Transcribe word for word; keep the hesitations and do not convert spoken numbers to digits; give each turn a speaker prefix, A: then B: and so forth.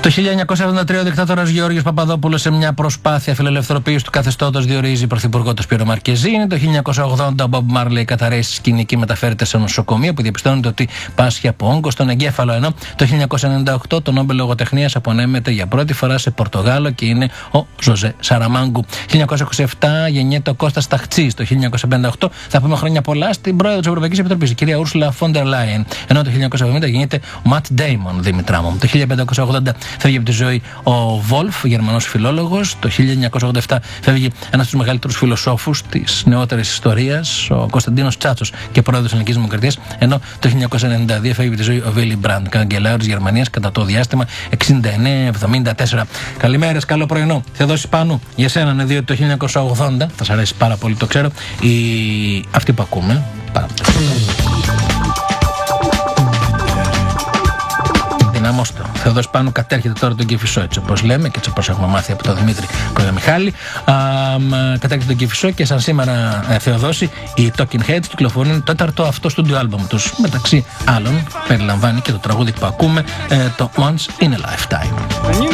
A: Το χίλια εννιακόσια εβδομήντα τρία ο δικτάτορας Γεώργιος Παπαδόπουλος, σε μια προσπάθεια φιλελευθεροποίησης του καθεστώτος, διορίζει πρωθυπουργό τον Σπύρο Μαρκεζίνη. Το χίλια εννιακόσια ογδόντα ο Μπομπ Μάρλεϊ καταρρέει στη σκηνή και μεταφέρεται σε νοσοκομείο που διαπιστώνεται ότι πάσχει από όγκο στον εγκέφαλο. Ενώ το χίλια εννιακόσια ενενήντα οκτώ το Νόμπελ Λογοτεχνίας απονέμεται για πρώτη φορά σε Πορτογάλο και είναι ο Ζωζέ Σαραμάγκου. Το χίλια εννιακόσια είκοσι επτά γεννιέται ο Κώστας Ταχτσής. Το χίλια εννιακόσια πενήντα οκτώ θα πούμε χρόνια πολλά στην πρόεδρο της Ευρωπαϊκής Επιτροπής, η κυρία Ούρσουλα Φόντερ Λάιεν. Ενώ το χίλια εννιακόσια εβδομήντα γεννιέται ο Ματ Ντέιμον, Δημητρά μου. Το χίλια πεντακόσια ογδόντα φεύγει από τη ζωή ο Βόλφ, Γερμανός φιλόλογος. Το χίλια εννιακόσια ογδόντα επτά φεύγει ένας από τους μεγαλύτερους φιλοσόφους της νεότερης ιστορίας, ο Κωνσταντίνος Τσάτσος και πρόεδρος της Ελληνικής Δημοκρατίας. Ενώ το χίλια εννιακόσια ενενήντα δύο φεύγει από τη ζωή ο Βίλι Μπραντ, καγκελάριος της Γερμανίας κατά το διάστημα εξήντα εννέα εβδομήντα τέσσερα. Καλημέρες, καλό πρωινό. Θα δώσει πάνω για σένα, ναι, διότι το χίλια εννιακόσια ογδόντα, θα σας αρέσει πάρα πολύ, το ξέρω, η... αυτή που ακούμε. Πάρα πολύ. Δυναμώστε. Θεοδός Πάνου κατέρχεται τώρα τον Κηφισό, έτσι όπως λέμε και έτσι όπως έχουμε μάθει από τον Δημήτρη Κοντομιχάλη. Κατέρχεται τον Κηφισό και σαν σήμερα, ε, Θεοδόση, οι Talking Heads κυκλοφορούν το τέταρτο αυτό στούντιο άλμπομ τους. Μεταξύ άλλων περιλαμβάνει και το τραγούδι που ακούμε, ε, το Once in a Lifetime.